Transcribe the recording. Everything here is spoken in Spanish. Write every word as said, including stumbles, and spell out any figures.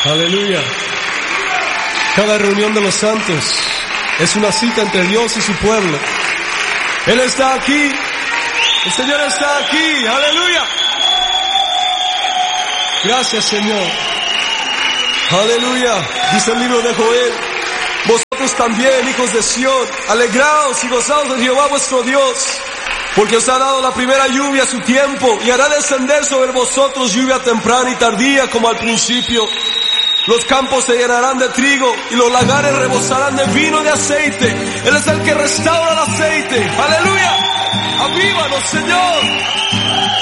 Aleluya. Cada reunión de los santos es una cita entre Dios y su pueblo. Él está aquí. El Señor está aquí. Aleluya. Gracias, Señor. Aleluya. Dice el libro de Joel: vosotros también, hijos de Sión, alegraos y gozaos de Jehová vuestro Dios, porque os ha dado la primera lluvia a su tiempo, y hará descender sobre vosotros lluvia temprana y tardía como al principio. Los campos se llenarán de trigo y los lagares rebosarán de vino y de aceite. Él es el que restaura el aceite. Aleluya. Avívanos, Señor.